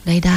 ใด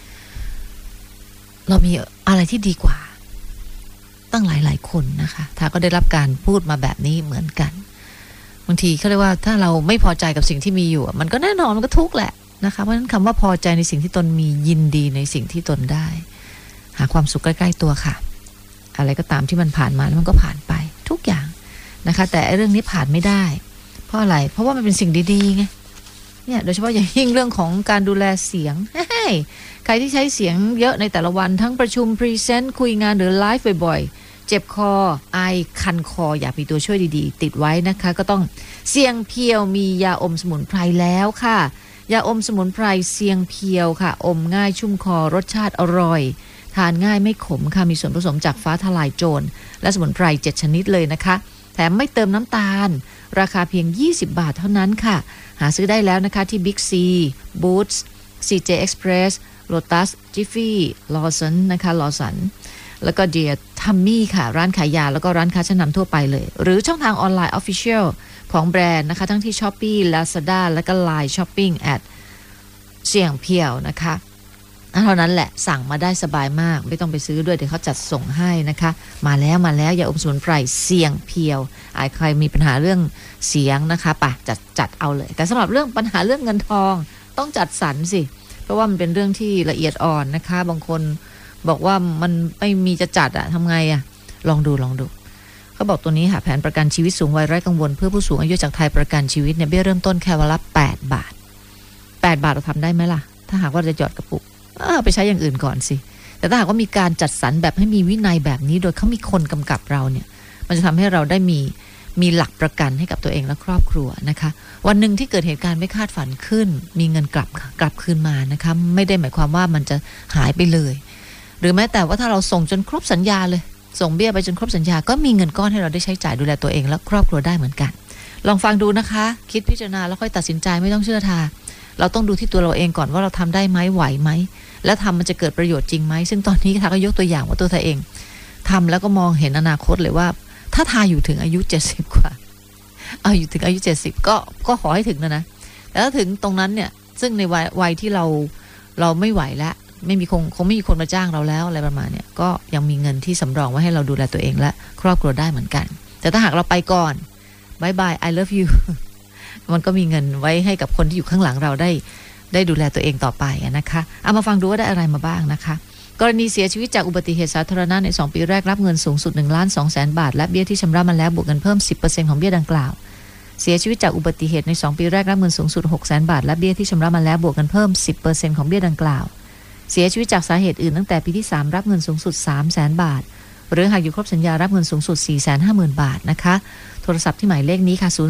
ๆเรามีอะไรที่ดีกว่าตั้งหลายคนนะคะทาก็ได้รับการพูดมาแบบนี้เหมือนกันบางทีเขาเรียกว่าถ้าเราไม่พอใจกับสิ่งที่มีอยู่มันก็แน่นอนมันก็ทุกข์แหละนะคะเพราะฉะนั้นคำว่าพอใจในสิ่งที่ตนมียินดีในสิ่งที่ตนได้หาความสุขใกล้ๆตัวค่ะอะไรก็ตามที่มันผ่านมาแล้วมันก็ผ่านไปทุกอย่างนะคะแต่เรื่องนี้ผ่านไม่ได้เพราะอะไรเพราะว่ามันเป็นสิ่งดีๆไงเนี่ยโดยเฉพาะอย่างยิ่งเรื่องของการดูแลเสียงใครที่ใช้เสียงเยอะในแต่ละวันทั้งประชุมพรีเซนต์คุยงานหรือไลฟ์บ่อยๆเจ็บคอไอคันคออยากมีตัวช่วยดีๆติดไว้นะคะก็ต้องเสียงเพียวมียาอมสมุนไพรแล้วค่ะยาอมสมุนไพรเสียงเพียวค่ะอมง่ายชุ่มคอรสชาติอร่อยทานง่ายไม่ขมค่ะมีส่วนผสมจากฟ้าทลายโจรและสมุนไพร7ชนิดเลยนะคะแถมไม่เติมน้ำตาลราคาเพียง20 บาทเท่านั้นค่ะหาซื้อได้แล้วนะคะที่ Big C Boots CJ Express Lotus Jiffy Lawson นะคะ Lawson แล้วก็ Dear Tummy ค่ะร้านขายยาแล้วก็ร้านค้าชั้นนำทั่วไปเลยหรือช่องทางออนไลน์ Official ของแบรนด์นะคะทั้งที่ Shopee Lazada แล้วก็ Line Shopping เสี่ยงเพียวนะคะเท่านั้นแหละสั่งมาได้สบายมากไม่ต้องไปซื้อด้วยเดี๋ยวเขาจัดส่งให้นะคะมาแล้วยาอมสมุนไพรเสี่ยงเพียวใครมีปัญหาเรื่องเสียงนะคะป่ะจัดเอาเลยแต่สำหรับเรื่องปัญหาเรื่องเงินทองต้องจัดสรรสิเพราะว่ามันเป็นเรื่องที่ละเอียดอ่อนนะคะบางคนบอกว่ามันไม่มีจะจัดอะทำไงอะลองดูเขาบอกตัวนี้ค่ะแผนประกันชีวิตสูงวัยไร้กังวลเพื่อผู้สูงอายุจากไทยประกันชีวิตเนี่ยเบี้ยเริ่มต้นแค่วันละ8 บาทเราทำได้ไหมล่ะถ้าหากว่าจะหยอดกระปุกไปใช้อย่างอื่นก่อนสิแต่ถ้าหากว่ามีการจัดสรรแบบให้มีวินัยแบบนี้โดยเขามีคนกำกับเราเนี่ยมันจะทำให้เราได้มีหลักประกันให้กับตัวเองและครอบครัวนะคะวันหนึ่งที่เกิดเหตุการณ์ไม่คาดฝันขึ้นมีเงินกลับคืนมานะคะไม่ได้หมายความว่ามันจะหายไปเลยหรือแม้แต่ว่าถ้าเราส่งจนครบสัญญาเลยส่งเบี้ยไปจนครบสัญญาก็มีเงินก้อนให้เราได้ใช้จ่ายดูแลตัวเองและครอบครัวได้เหมือนกันลองฟังดูนะคะคิดพิจารณาแล้วค่อยตัดสินใจไม่ต้องเชื่อทาเราต้องดูที่ตัวเราเองก่อนว่าเราทำได้ไหมไหวไหมแล้วทำมันจะเกิดประโยชน์จริงไหมซึ่งตอนนี้ทาก็ยกตัวอย่างว่าตัวเธอเองทำแล้วก็มองเห็นอนาคตเลยว่าถ้าทาอยู่ถึงอายุ70กว่าอยู่ถึงอายุ70ก็ขอให้ถึงนะแต่ถ้าถึงตรงนั้นเนี่ยซึ่งในวัยที่เราไม่ไหวแล้วไม่มีคงไม่มีคนมาจ้างเราแล้วอะไรประมาณเนี่ยก็ยังมีเงินที่สำรองไว้ให้เราดูแลตัวเองและครอบครัวได้เหมือนกันแต่ถ้าหากเราไปก่อนบายบาย I love you มันก็มีเงินไว้ให้กับคนที่อยู่ข้างหลังเราได้ดูแลตัวเองต่อไปนะคะเอามาฟังดูว่าได้อะไรมาบ้างนะคะกรณีเสียชีวิตจากอุบัติเหตุสาธารณะใน2 ปีแรกรับเงินสูงสุด 1,200,000 บาทและเบี้ยที่ชำระมาแล้วบวกเงินเพิ่ม 10% ของเบี้ยดังกล่าวเสียชีวิตจากอุบัติเหตุใน2 ปีแรกรับเงินสูงสุด 600,000 บาทและเบี้ยที่ชำระมาแล้วบวกเงินเพิ่ม 10% ของเบี้ยดังกล่าวเสียชีวิตจากสาเหตุอื่นตั้งแต่ปีที่3รับเงินสูงสุด 300,000 บาทหรือหากอยู่ครบสัญญารับเงินสูงสุด 450,000 บาทนะคะโทรศัพท์ที่หมายเลขนี้ค่ะ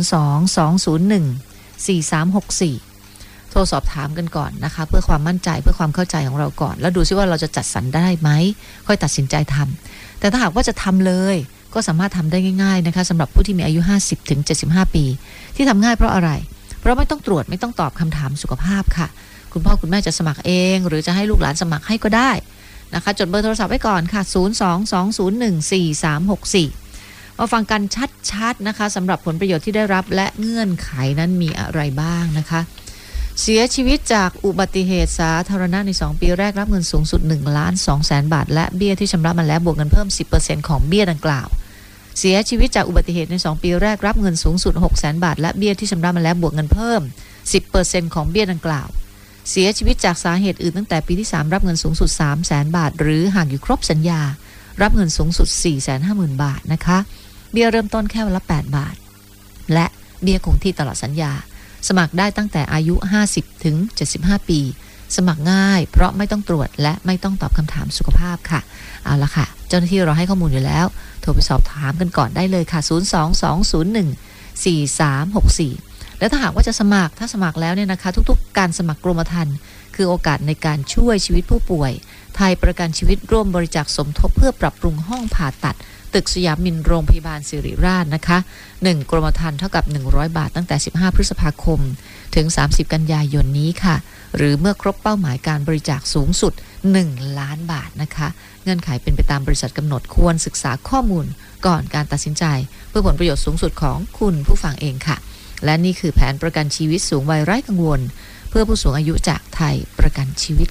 02-201-4364โทรสอบถามกันก่อนนะคะเพื่อความมั่นใจเพื่อความเข้าใจของเราก่อนแล้วดูซิว่าเราจะจัดสรรได้ไหมค่อยตัดสินใจทำแต่ถ้าหากว่าจะทำเลยก็สามารถทำได้ง่ายๆนะคะสำหรับผู้ที่มีอายุ 50-75 ปีที่ทำง่ายเพราะอะไรเพราะไม่ต้องตรวจไม่ต้องตอบคำถามสุขภาพค่ะคุณพ่อคุณแม่จะสมัครเองหรือจะให้ลูกหลานสมัครให้ก็ได้นะคะจดเบอร์โทรศัพท์ไว้ก่อนค่ะ02-201-4364มาฟังกันชัดๆนะคะสำหรับผลประโยชน์ที่ได้รับและเงื่อนไขนั้นมีอะไรบ้างนะคะเสียชีวิตจากอุบัติเหตุสาธารณะใน2 ปีแรกรับเงินสูงสุด 1,200,000 บาทและเบี้ยที่ชำระมาแล้วบวกเงินเพิ่ม 10% ของเบี้ยดังกล่าวเสียชีวิตจากอุบัติเหตุใน2 ปีแรกรับเงินสูงสุด 600,000 บาทและเบี้ยที่ชำระมาแล้วบวกเงินเพิ่ม 10% ของเบี้ยดังกล่าวเสียชีวิตจากสาเหตุอื่นตั้งแต่ปีที่3รับเงินสูงสุด 300,000 บาทหรือหากอยู่ครบสัญญารับเงินสูงสุด 450,000 บาทนะคะเบี้ยเริ่มต้นแค่วันละ8 บาทและเบี้ยคงที่ตลอดสัญญาสมัครได้ตั้งแต่อายุ 50-75 ปีสมัครง่ายเพราะไม่ต้องตรวจและไม่ต้องตอบคำถามสุขภาพค่ะเอาละค่ะเจ้าหน้าที่เราให้ข้อมูลอยู่แล้วโทรไปสอบถามกันก่อนได้เลยค่ะ02-201-4364แล้วถ้าหากว่าจะสมัครถ้าสมัครแล้วเนี่ยนะคะทุกๆการสมัครกรมธรรม์คือโอกาสในการช่วยชีวิตผู้ป่วยไทยประกันชีวิตร่วมบริจาคสมทบเพื่อปรับปรุงห้องผ่าตัดตึกสยามมินโรงพยาบาลศิริราชนะคะ1กรมธรรม์เท่ากับ100 บาทตั้งแต่15 พฤษภาคมถึง30 กันยายนนี้ค่ะหรือเมื่อครบเป้าหมายการบริจาคสูงสุด1 ล้านบาทนะคะเงื่อนไขเป็นไปตามบริษัทกำหนดควรศึกษาข้อมูลก่อนการตัดสินใจเพื่อผลประโยชน์สูงสุดของคุณผู้ฟังเองค่ะและนี่คือแผนประกันชีวิตสูงวัยไร้กังวลเพื่อผู้สูงอายุจากไทยประกันชีวิต